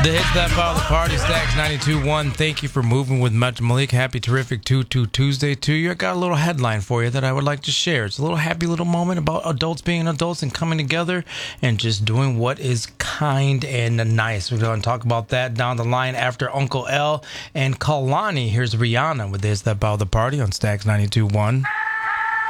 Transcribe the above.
The hits that follow the party, Stacks 92.1. Thank you for moving with Much Malik. Happy terrific 2-2 Tuesday to you. I got a little headline for you that I would like to share. It's a little happy little moment about adults being adults and coming together and just doing what is kind and nice. We're going to talk about that down the line after Uncle L and Kalani. Here's Rihanna with the hits that follow the party on Stacks 92.1.